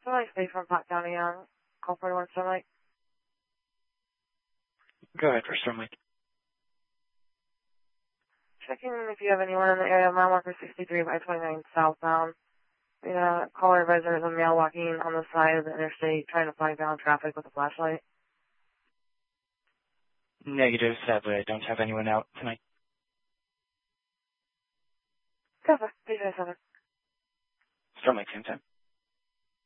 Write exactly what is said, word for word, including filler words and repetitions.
Starlight State from Pot County on call forty-one Starlight. Go ahead for Stormlight. Checking if you have anyone in the area of mile marker sixty-three by twenty-nine southbound. We have a caller advisor is a male walking on the side of the interstate trying to flag down traffic with a flashlight. Negative. Sadly, I don't have anyone out tonight. Cover. P J seven. Stormlight, same time.